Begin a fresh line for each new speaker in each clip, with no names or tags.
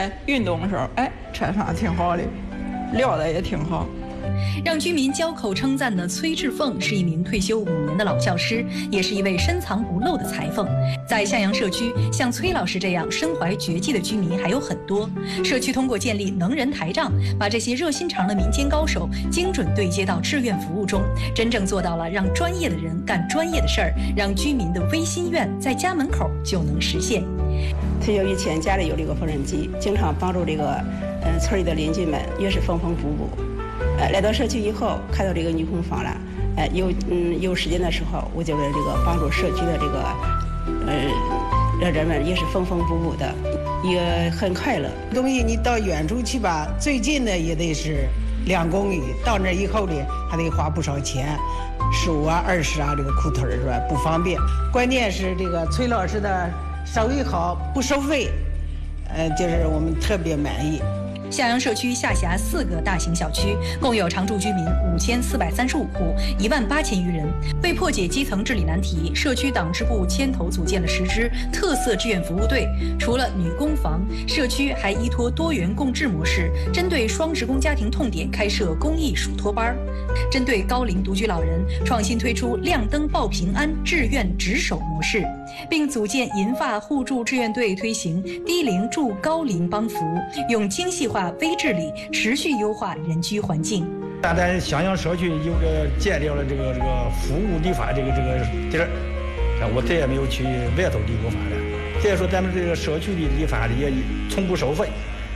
在运动的时候，穿上挺好的，聊得也挺好。
让居民交口称赞的崔志凤是一名退休5年的老教师，也是一位深藏不露的裁缝。在向阳社区，像崔老师这样身怀绝技的居民还有很多。社区通过建立能人台账，把这些热心肠的民间高手精准对接到志愿服务中，真正做到了让专业的人干专业的事儿，让居民的微心愿在家门口就能实现。
退休以前家里有这个缝纫机，经常帮助这个村里的邻居们也是缝缝补补。来到社区以后，看到这个女工坊了，有时间的时候，我就是这个帮助社区的这个让人们也是缝缝补补的，也很快乐。
东西你到远处去吧，最近的也得是2公里，到那以后呢还得花不少钱，15啊20啊，这个裤腿是吧？不方便。关键是这个崔老师的手艺好，不收费，就是我们特别满意。
向阳社区下辖4个大型小区，共有常住居民5435户，18000余人。为破解基层治理难题，社区党支部牵头组建了10支特色志愿服务队。除了女工房，社区还依托多元共治模式，针对双职工家庭痛点开设公益嘱托班。针对高龄独居老人，创新推出亮灯报平安志愿值守模式，并组建银发互助志愿队，推行低龄助高龄帮扶，用精细化微治理持续优化人居环境。
咱向阳社区有建立了这个服务理发这个地儿，我再也没有去外头理过发了。再说咱们这个社区的理发的也从不收费，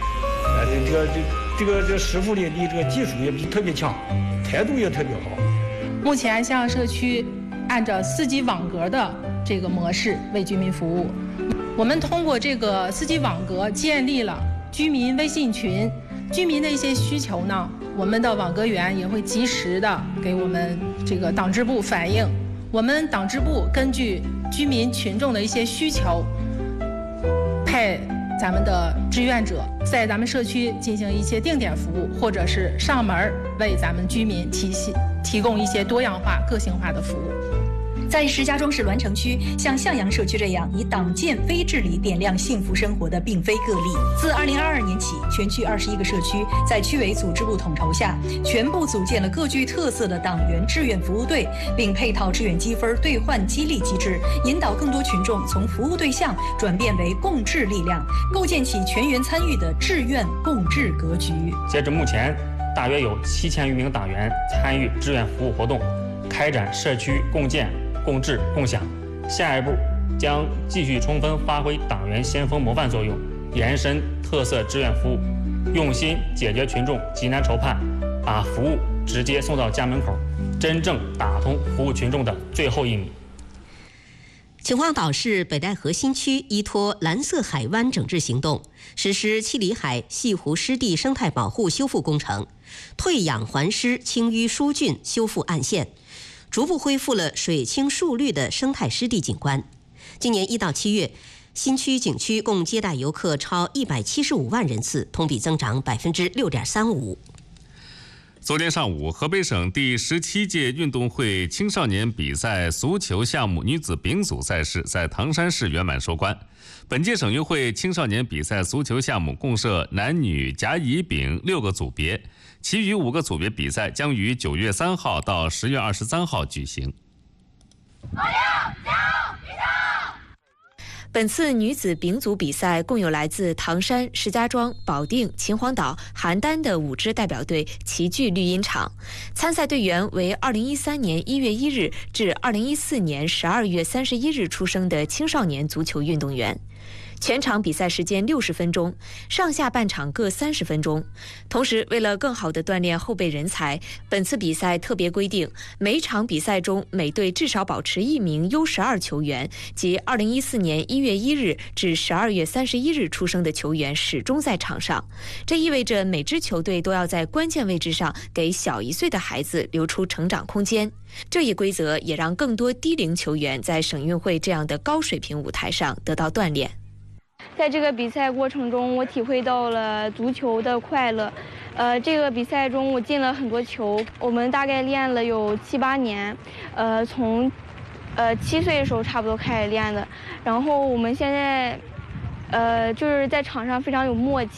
这个师傅的这个技术也特别强，态度也特别好。
目前向阳社区按照4级网格的这个模式为居民服务，我们通过这个4级网格建立了居民微信群，居民的一些需求呢，我们的网格员也会及时的给我们这个党支部反映。我们党支部根据居民群众的一些需求，派咱们的志愿者在咱们社区进行一些定点服务，或者是上门为咱们居民提供一些多样化、个性化的服务。
在石家庄市栾城区，像向阳社区这样以党建微治理点亮幸福生活的并非个例。自2022年起，全区21个社区在区委组织部统筹下，全部组建了各具特色的党员志愿服务队，并配套志愿积分兑换激励机制，引导更多群众从服务对象转变为共治力量，构建起全员参与的志愿共治格局。
截至目前，大约有7000余名党员参与志愿服务活动，开展社区共建、共治共享。下一步将继续充分发挥党员先锋模范作用，延伸特色志愿服务，用心解决群众急难愁盼，把服务直接送到家门口，真正打通服务群众的最后1米。
秦皇岛市北戴河新区依托蓝色海湾整治行动，实施七里海西湖湿地生态保护修复工程，退氧还湿、清淤疏浚，修复岸线，逐步恢复了水清树绿的生态湿地景观。今年1到7月，新区景区共接待游客超175万人次，同比增长6.35%。
昨天上午，河北省第17届运动会青少年比赛足球项目女子丙组赛事在唐山市圆满收官。本届省运会青少年比赛足球项目共设男女甲乙丙6个组别，其余5个组别比赛将于9月3号到10月23号举行。
本次女子丙组比赛共有来自唐山、石家庄、保定、秦皇岛、邯郸的5支代表队齐聚绿茵场。参赛队员为2013年1月1日至2014年12月31日出生的青少年足球运动员。全场比赛时间60分钟，上下半场各30分钟。同时，为了更好地锻炼后备人才，本次比赛特别规定，每场比赛中每队至少保持1名 U12 球员，即2014年1月1日至12月31日出生的球员始终在场上。这意味着每支球队都要在关键位置上给小1岁的孩子留出成长空间。这一规则也让更多低龄球员在省运会这样的高水平舞台上得到锻炼。
在这个比赛过程中，我体会到了足球的快乐。这个比赛中我进了很多球，我们大概练了有7、8年，从7岁的时候差不多开始练的。然后我们现在就是在场上非常有默契。